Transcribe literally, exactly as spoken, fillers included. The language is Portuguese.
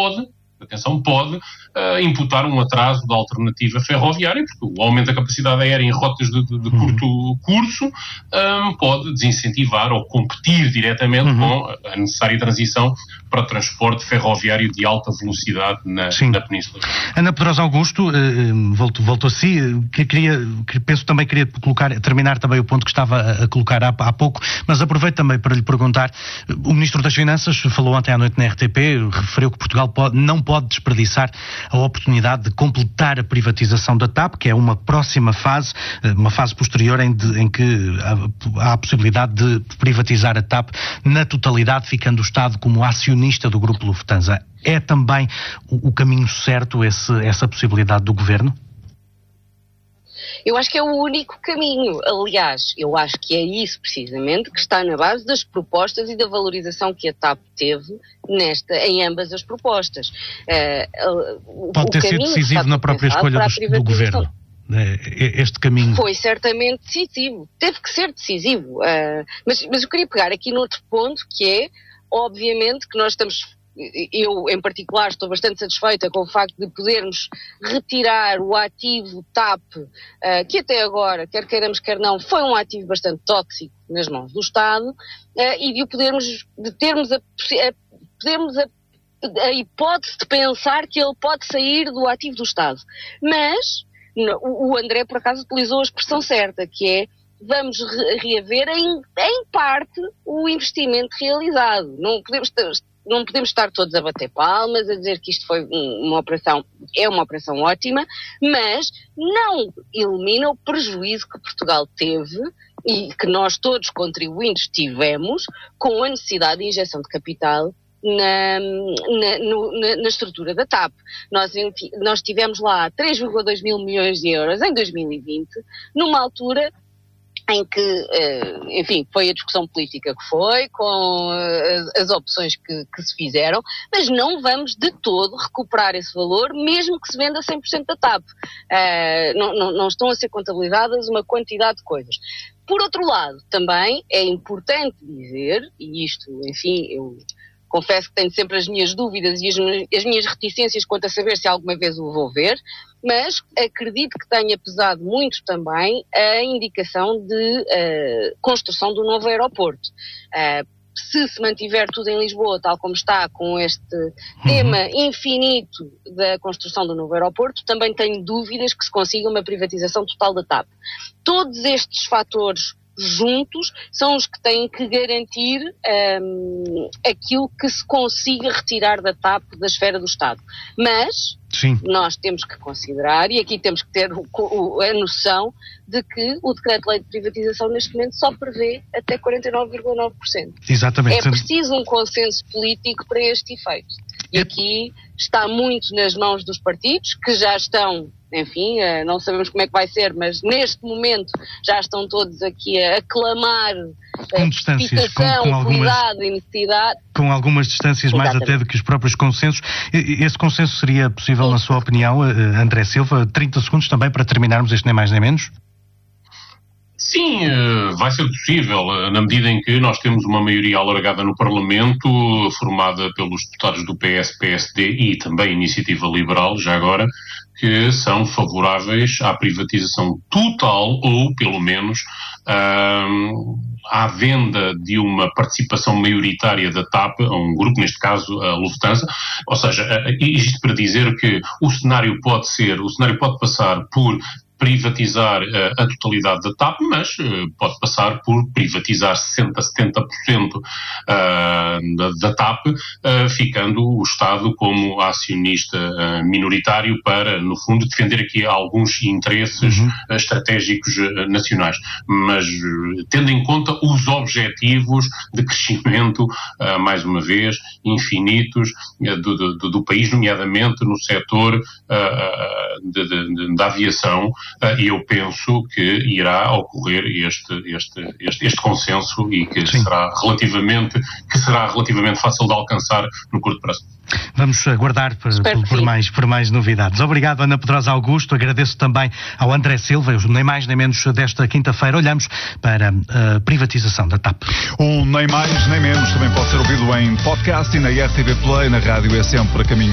pode, atenção, pode uh, imputar um atraso da alternativa ferroviária, porque o aumento da capacidade aérea em rotas de, de, de curto curso um, pode desincentivar ou competir diretamente uhum. com a necessária transição para o transporte ferroviário de alta velocidade na, na Península. Ana Pedrosa Augusto, uh, volto, volto a si, que queria, que penso também queria colocar, terminar também o ponto que estava a, a colocar há, há pouco, mas aproveito também para lhe perguntar, o Ministro das Finanças falou ontem à noite na R T P, referiu que Portugal pode, não pode pode desperdiçar a oportunidade de completar a privatização da T A P, que é uma próxima fase, uma fase posterior em, de, em que há, há a possibilidade de privatizar a T A P na totalidade, ficando o Estado como acionista do Grupo Lufthansa. É também o, o caminho certo esse, essa possibilidade do Governo? Eu acho que é o único caminho. Aliás, eu acho que é isso precisamente que está na base das propostas e da valorização que a T A P teve nesta, em ambas as propostas. Uh, Pode ter sido decisivo na própria escolha do, do Governo. Este caminho. Foi certamente decisivo. Teve que ser decisivo. Uh, mas, mas eu queria pegar aqui noutro ponto, que é, obviamente, que nós estamos... Eu, em particular, estou bastante satisfeita com o facto de podermos retirar o ativo T A P, uh, que até agora, quer queiramos, quer não, foi um ativo bastante tóxico nas mãos do Estado, uh, e de o podermos, de termos a, a, podermos a, a hipótese de pensar que ele pode sair do ativo do Estado. Mas o, o André, por acaso, utilizou a expressão certa, que é: vamos re- reaver em, em parte o investimento realizado. Não podemos ter, Não podemos estar todos a bater palmas, a dizer que isto foi uma operação, é uma operação ótima, mas não elimina o prejuízo que Portugal teve e que nós todos contribuintes tivemos com a necessidade de injeção de capital na, na, no, na, na estrutura da T A P. Nós, nós tivemos lá três vírgula dois mil milhões de euros em dois mil e vinte, numa altura em que, enfim, foi a discussão política que foi, com as opções que, que se fizeram, mas não vamos de todo recuperar esse valor, mesmo que se venda cem por cento da T A P. Uh, não, não, não estão a ser contabilizadas uma quantidade de coisas. Por outro lado, também é importante dizer, e isto, enfim, eu confesso que tenho sempre as minhas dúvidas e as, as minhas reticências quanto a saber se alguma vez o vou ver, mas acredito que tenha pesado muito também a indicação de uh, construção do novo aeroporto. Uh, se se mantiver tudo em Lisboa, tal como está, com este tema infinito da construção do novo aeroporto, também tenho dúvidas que se consiga uma privatização total da T A P. Todos estes fatores juntos são os que têm que garantir um, aquilo que se consiga retirar da T A P da esfera do Estado. Mas Sim. nós temos que considerar, e aqui temos que ter o, o, a noção de que o Decreto-Lei de Privatização neste momento só prevê até quarenta e nove vírgula nove por cento. Exatamente. É preciso um consenso político para este efeito. E aqui está muito nas mãos dos partidos, que já estão, enfim, não sabemos como é que vai ser, mas neste momento já estão todos aqui a aclamar com a distâncias, com, com algumas, cuidado e necessidade. Com algumas distâncias mais até do que os próprios consensos. Esse consenso seria possível, na sua opinião, André Silva? trinta segundos também para terminarmos este nem mais nem menos. Sim, vai ser possível, na medida em que nós temos uma maioria alargada no Parlamento, formada pelos deputados do P S, P S D e também Iniciativa Liberal, já agora, que são favoráveis à privatização total, ou pelo menos hum, à venda de uma participação maioritária da T A P, a um grupo, neste caso a Lufthansa. Ou seja, isto para dizer que o cenário pode ser, o cenário pode passar por privatizar uh, a totalidade da T A P, mas uh, pode passar por privatizar sessenta a setenta por cento uh, da, da T A P, uh, ficando o Estado como acionista uh, minoritário para, no fundo, defender aqui alguns interesses uhum. uh, estratégicos uh, nacionais. Mas uh, tendo em conta os objetivos de crescimento, uh, mais uma vez, infinitos uh, do, do, do país, nomeadamente no setor uh, de, de, de, da aviação. E eu penso que irá ocorrer este, este, este, este consenso e que será, relativamente, que será relativamente fácil de alcançar no curto prazo. Vamos aguardar por, por, mais, por mais novidades. Obrigado, Ana Pedrosa Augusto. Agradeço também ao André Silva. Nem mais nem menos desta quinta-feira olhamos para a privatização da T A P. Um Nem Mais Nem Menos também pode ser ouvido em podcast e na R T V Play, na rádio é sempre a caminho.